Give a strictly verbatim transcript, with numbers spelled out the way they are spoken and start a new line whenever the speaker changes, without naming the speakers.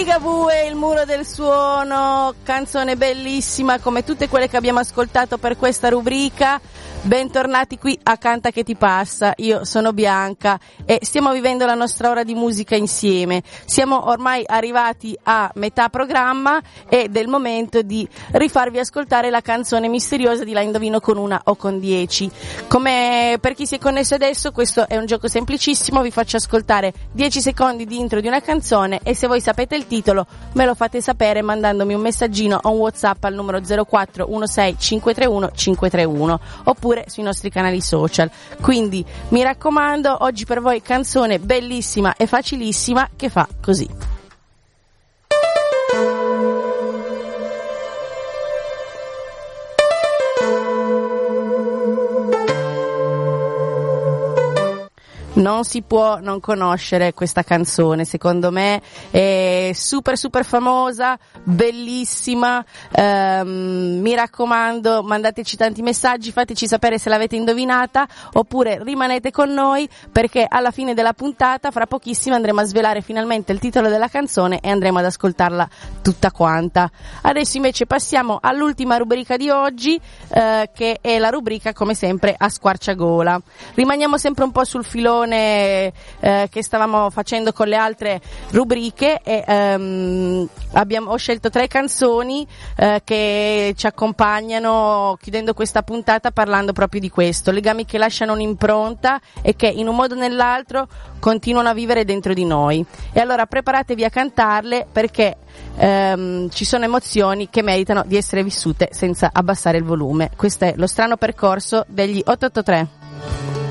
Ligabue, il muro del suono, canzone bellissima come tutte quelle che abbiamo ascoltato per questa rubrica. Bentornati qui a Canta che ti passa, io sono Bianca e stiamo vivendo la nostra ora di musica insieme. Siamo ormai arrivati a metà programma ed è il momento di rifarvi ascoltare la canzone misteriosa di La indovino con una o con dieci. Come per chi si è connesso adesso, questo è un gioco semplicissimo, vi faccio ascoltare dieci secondi di intro di una canzone e se voi sapete il titolo me lo fate sapere mandandomi un messaggino o un WhatsApp al numero zero quattro uno sei cinque tre uno cinque tre uno oppure sui nostri canali social. Quindi mi raccomando, oggi per voi canzone bellissima e facilissima che fa così. Non si può non conoscere questa canzone, secondo me è super super famosa, bellissima, ehm, mi raccomando mandateci tanti messaggi, fateci sapere se l'avete indovinata oppure rimanete con noi perché alla fine della puntata fra pochissimo andremo a svelare finalmente il titolo della canzone e andremo ad ascoltarla tutta quanta. Adesso invece passiamo all'ultima rubrica di oggi eh, che è la rubrica come sempre a squarciagola. Rimaniamo sempre un po' sul filone Eh, che stavamo facendo con le altre rubriche e ehm, abbiamo, ho scelto tre canzoni eh, che ci accompagnano chiudendo questa puntata parlando proprio di questo, legami che lasciano un'impronta e che in un modo o nell'altro continuano a vivere dentro di noi. E allora preparatevi a cantarle perché ehm, ci sono emozioni che meritano di essere vissute senza abbassare il volume. Questo è Lo strano percorso degli otto otto tre.